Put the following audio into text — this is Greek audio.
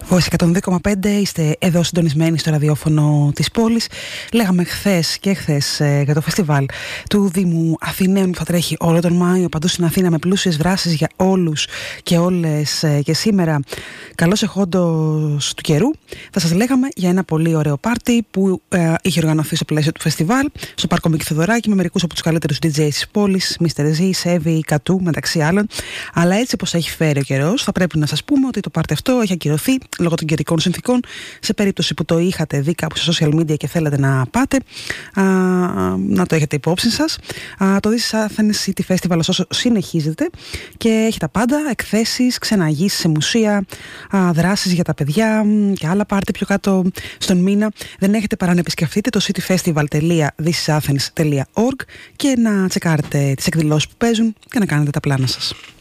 Voice 102,5, είστε εδώ συντονισμένοι στο ραδιόφωνο της πόλης. Λέγαμε χθες για το φεστιβάλ του Δήμου Αθηναίων που θα τρέχει όλο τον Μάιο παντού στην Αθήνα με πλούσιες δράσεις για όλους και όλες. Και σήμερα, καλώς εχόντος του καιρού, θα σας λέγαμε για ένα πολύ ωραίο πάρτι που είχε οργανωθεί στο πλαίσιο του φεστιβάλ στο Πάρκο Μίκη Θοδωράκη με μερικούς από τους καλύτερους DJs της πόλης, Mr. Z, Sevi, Κατού μεταξύ άλλων. Αλλά έτσι όπως έχει φέρει ο καιρός, θα πρέπει να σας πούμε ότι το πάρτι αυτό έχει ακυρωθεί λόγω των καιρικών συνθήκων. Σε περίπτωση που το είχατε δει κάπου στα social media και θέλετε να πάτε, να το έχετε υπόψη σας. Το This is Athens City Festival ωστόσο συνεχίζεται και έχει τα πάντα: εκθέσεις, ξεναγήσεις σε μουσεία, δράσεις για τα παιδιά και άλλα πάρτι πιο κάτω στον μήνα. Δεν έχετε παρά να επισκεφτείτε το cityfestival.thisisathens.org και να τσεκάρετε τις εκδηλώσεις που παίζουν και να κάνετε τα πλάνα σας.